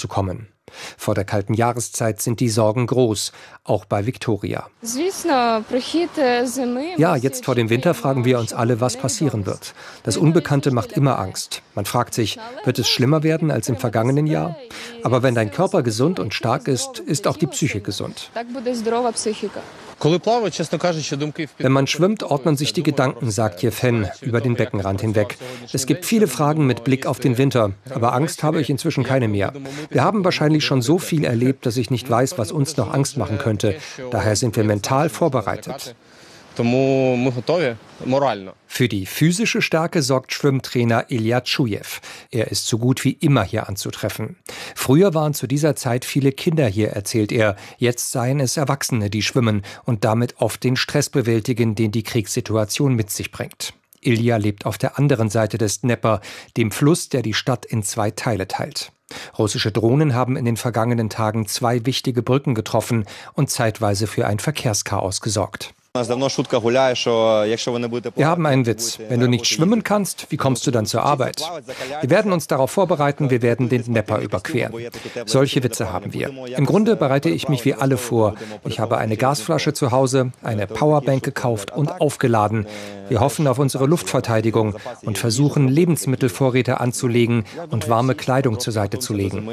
klarzukommen. Vor der kalten Jahreszeit sind die Sorgen groß, auch bei Viktoria. Ja, jetzt vor dem Winter fragen wir uns alle, was passieren wird. Das Unbekannte macht immer Angst. Man fragt sich, wird es schlimmer werden als im vergangenen Jahr? Aber wenn dein Körper gesund und stark ist, ist auch die Psyche gesund. Wenn man schwimmt, ordnen sich die Gedanken, sagt Jefen über den Beckenrand hinweg. Es gibt viele Fragen mit Blick auf den Winter, aber Angst habe ich inzwischen keine mehr. Wir haben wahrscheinlich schon so viel erlebt, dass ich nicht weiß, was uns noch Angst machen könnte. Daher sind wir mental vorbereitet. Für die physische Stärke sorgt Schwimmtrainer Ilja Tschujew. Er ist so gut wie immer hier anzutreffen. Früher waren zu dieser Zeit viele Kinder hier, erzählt er. Jetzt seien es Erwachsene, die schwimmen und damit oft den Stress bewältigen, den die Kriegssituation mit sich bringt. Ilja lebt auf der anderen Seite des Dnepr, dem Fluss, der die Stadt in 2 Teile teilt. Russische Drohnen haben in den vergangenen Tagen 2 wichtige Brücken getroffen und zeitweise für ein Verkehrschaos gesorgt. Wir haben einen Witz. Wenn du nicht schwimmen kannst, wie kommst du dann zur Arbeit? Wir werden uns darauf vorbereiten, wir werden den Dnepr überqueren. Solche Witze haben wir. Im Grunde bereite ich mich wie alle vor. Ich habe eine Gasflasche zu Hause, eine Powerbank gekauft und aufgeladen. Wir hoffen auf unsere Luftverteidigung und versuchen, Lebensmittelvorräte anzulegen und warme Kleidung zur Seite zu legen.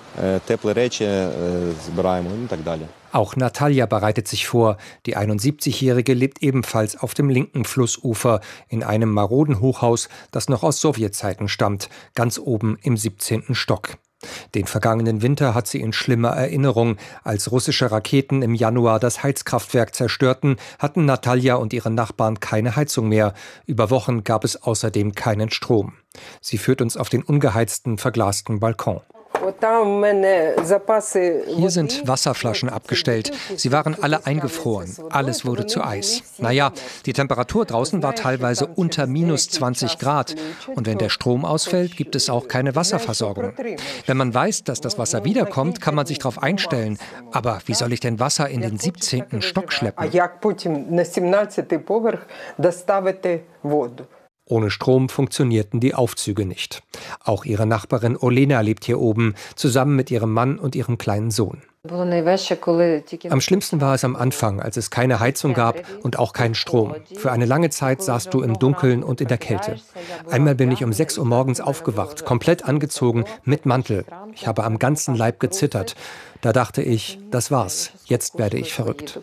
Auch Natalja bereitet sich vor. Die 71-Jährige lebt ebenfalls auf dem linken Flussufer in einem maroden Hochhaus, das noch aus Sowjetzeiten stammt, ganz oben im 17. Stock. Den vergangenen Winter hat sie in schlimmer Erinnerung. Als russische Raketen im Januar das Heizkraftwerk zerstörten, hatten Natalja und ihre Nachbarn keine Heizung mehr. Über Wochen gab es außerdem keinen Strom. Sie führt uns auf den ungeheizten, verglasten Balkon. Hier sind Wasserflaschen abgestellt. Sie waren alle eingefroren. Alles wurde zu Eis. Naja, die Temperatur draußen war teilweise unter minus 20 Grad. Und wenn der Strom ausfällt, gibt es auch keine Wasserversorgung. Wenn man weiß, dass das Wasser wiederkommt, kann man sich darauf einstellen. Aber wie soll ich denn Wasser in den 17. Stock schleppen? Ohne Strom funktionierten die Aufzüge nicht. Auch ihre Nachbarin Olena lebt hier oben, zusammen mit ihrem Mann und ihrem kleinen Sohn. Am schlimmsten war es am Anfang, als es keine Heizung gab und auch keinen Strom. Für eine lange Zeit saßt du im Dunkeln und in der Kälte. Einmal bin ich um 6 Uhr morgens aufgewacht, komplett angezogen, mit Mantel. Ich habe am ganzen Leib gezittert. Da dachte ich, das war's, jetzt werde ich verrückt.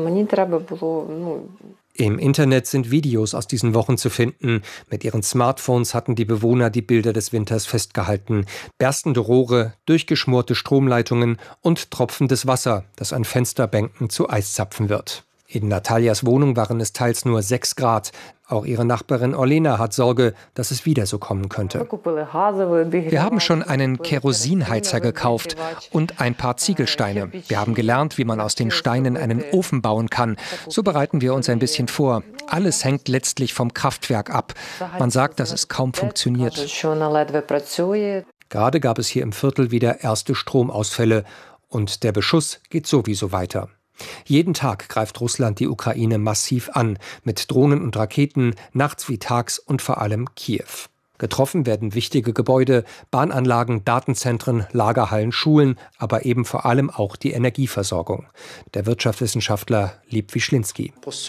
Im Internet sind Videos aus diesen Wochen zu finden. Mit ihren Smartphones hatten die Bewohner die Bilder des Winters festgehalten. Berstende Rohre, durchgeschmorte Stromleitungen und tropfendes Wasser, das an Fensterbänken zu Eiszapfen wird. In Nataljas Wohnung waren es teils nur 6 Grad. Auch ihre Nachbarin Olena hat Sorge, dass es wieder so kommen könnte. Wir haben schon einen Kerosinheizer gekauft und ein paar Ziegelsteine. Wir haben gelernt, wie man aus den Steinen einen Ofen bauen kann. So bereiten wir uns ein bisschen vor. Alles hängt letztlich vom Kraftwerk ab. Man sagt, dass es kaum funktioniert. Gerade gab es hier im Viertel wieder erste Stromausfälle. Und der Beschuss geht sowieso weiter. Jeden Tag greift Russland die Ukraine massiv an, mit Drohnen und Raketen, nachts wie tags und vor allem Kiew. Getroffen werden wichtige Gebäude, Bahnanlagen, Datenzentren, Lagerhallen, Schulen, aber eben vor allem auch die Energieversorgung. Der Wirtschaftswissenschaftler Lieb Wischlinski.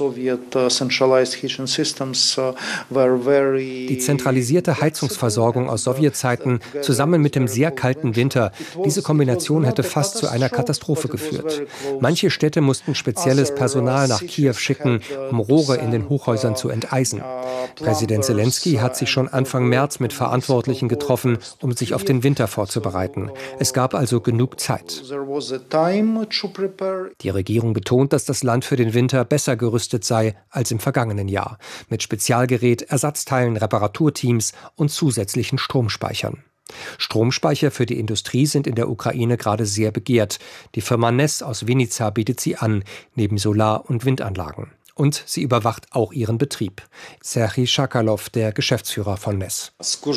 Die zentralisierte Heizungsversorgung aus Sowjetzeiten zusammen mit dem sehr kalten Winter, diese Kombination hätte fast zu einer Katastrophe geführt. Manche Städte mussten spezielles Personal nach Kiew schicken, um Rohre in den Hochhäusern zu enteisen. Präsident Selensky hat sich schon Anfang März mit Verantwortlichen getroffen, um sich auf den Winter vorzubereiten. Es gab also genug Zeit. Die Regierung betont, dass das Land für den Winter besser gerüstet sei als im vergangenen Jahr. Mit Spezialgerät, Ersatzteilen, Reparaturteams und zusätzlichen Stromspeichern. Stromspeicher für die Industrie sind in der Ukraine gerade sehr begehrt. Die Firma NES aus Vinica bietet sie an, neben Solar- und Windanlagen. Und sie überwacht auch ihren Betrieb. Serhij Schakalow, der Geschäftsführer von NES.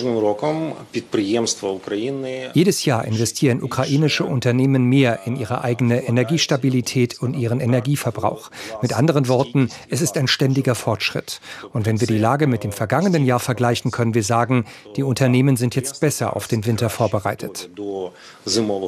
Jedes Jahr investieren ukrainische Unternehmen mehr in ihre eigene Energiestabilität und ihren Energieverbrauch. Mit anderen Worten, es ist ein ständiger Fortschritt. Und wenn wir die Lage mit dem vergangenen Jahr vergleichen, können wir sagen, die Unternehmen sind jetzt besser auf den Winter vorbereitet.